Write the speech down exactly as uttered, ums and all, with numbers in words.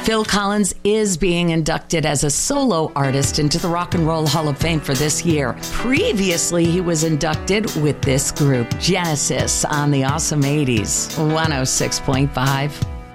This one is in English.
Phil Collins is being inducted as a solo artist into the Rock and Roll Hall of Fame for this year. Previously, he was inducted with this group, Genesis, on the Awesome eighties, one oh six point five.